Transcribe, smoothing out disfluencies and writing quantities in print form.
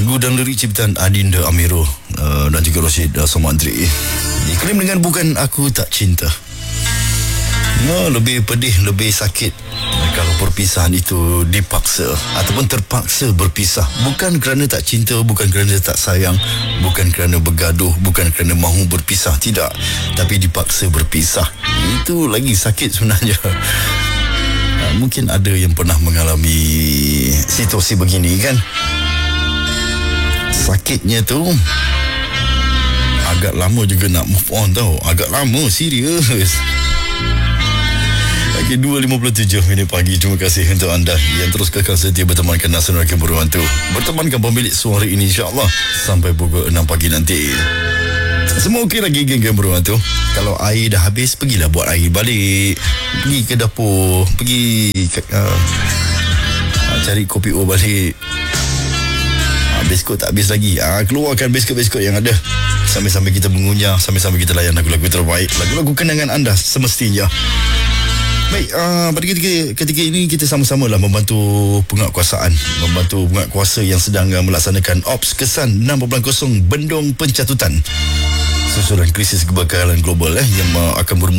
Lagu dan lirik ciptaan Adinda Amirul dan juga Rashid Somandri. Diklaim dengan bukan aku tak cinta. Lebih pedih, lebih sakit kalau perpisahan itu dipaksa ataupun terpaksa berpisah. Bukan kerana tak cinta, bukan kerana tak sayang, bukan kerana bergaduh, bukan kerana mahu berpisah, tidak, tapi dipaksa berpisah. Itu lagi sakit sebenarnya. Mungkin ada yang pernah mengalami situasi begini kan. Sakitnya tu agak lama juga nak move on tau. Agak lama, serius. Pagi 2.57 pagi. Terima kasih untuk anda yang terus kekal setia bertemankan Nasional Rakyat Berwantu. Bertemankan pemilik suara ini insyaAllah sampai pukul 6 pagi nanti. Semua okey lagi geng-geng Berwantu. Kalau air dah habis, pergilah buat air balik. Pergi ke dapur, pergi cari kopi O balik. Biskut tak habis lagi, keluarkan biskut-biskut yang ada. Sambil-sambil kita mengunyah, sambil-sambil kita layan lagu-lagu terbaik, lagu-lagu kenangan anda semestinya. Baik, pada ketika ini kita sama-sama lah membantu penguatkuasaan, membantu penguatkuasa yang sedang melaksanakan Ops Kesan 6.0 Bendung Pencatutan susulan krisis kebakaran global yang akan bermula